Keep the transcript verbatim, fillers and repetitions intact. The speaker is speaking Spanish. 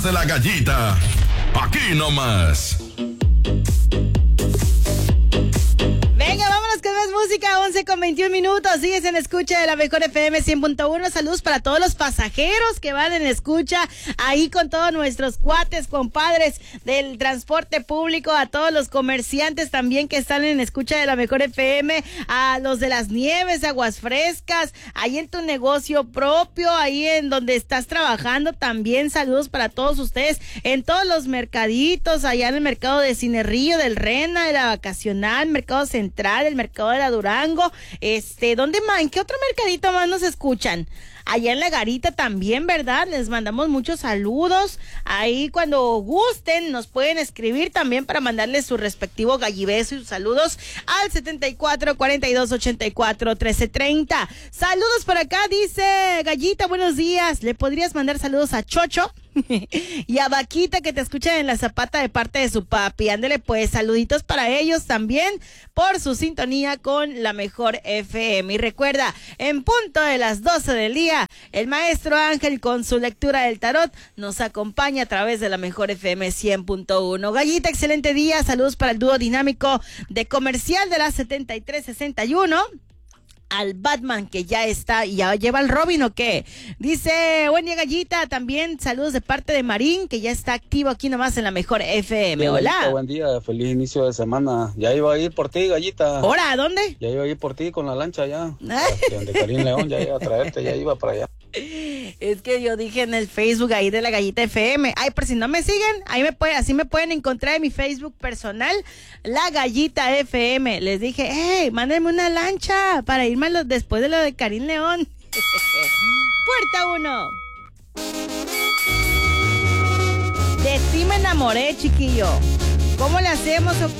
De la Gallita, aquí nomás. Venga, vámonos con más música, once con veintiún minutos. Sigues en escucha de la mejor F M cien punto uno. Saludos para todos los pasajeros que van en escucha, ahí con todos nuestros cuates, compadres del transporte público, a todos los comerciantes también que están en escucha de la mejor F M, a los de las nieves, aguas frescas, ahí en tu negocio propio, ahí en donde estás trabajando también. Saludos para todos ustedes, en todos los mercaditos, allá en el mercado de Cinerrillo, del Rena, de la Vacacional, mercado central, el mercado de la Durango. Este, ¿dónde más? ¿En qué otro mercadito más nos escuchan? Allá en la Garita también, ¿verdad? Les mandamos muchos saludos. Ahí cuando gusten nos pueden escribir también para mandarles su respectivo gallibeso y sus saludos al setenta y cuatro, cuarenta y dos, ochenta y cuatro, trece, treinta. Saludos por acá, dice Gallita, buenos días. ¿Le podrías mandar saludos a Chocho? Y a Vaquita, que te escuchan en la Zapata de parte de su papi? Ándele pues, saluditos para ellos también por su sintonía con la mejor F M. Y recuerda, en punto de las doce del día, el maestro Ángel con su lectura del tarot nos acompaña a través de la mejor F M cien punto uno. Gallita, excelente día, saludos para el dúo dinámico de Comercial de la setenta y tres sesenta y uno. Al Batman, que ya está, y ya lleva el Robin, ¿o qué? Dice, buen día, Gallita, también saludos de parte de Marín, que ya está activo aquí nomás en la mejor F M. Sí, hola. Gallita, buen día, feliz inicio de semana. Ya iba a ir por ti, Gallita. ¿Ahora? ¿A dónde? Ya iba a ir por ti con la lancha ya. De Karim León, ya iba a traerte, ya iba para allá. Es que yo dije en el Facebook ahí de la Gallita F M. Ay, por si no me siguen, ahí me pueden, así me pueden encontrar en mi Facebook personal, La Gallita F M. Les dije, hey, mándenme una lancha para irme a los, después de lo de Karim León. Puerta uno. De ti me enamoré, chiquillo. ¿Cómo le hacemos o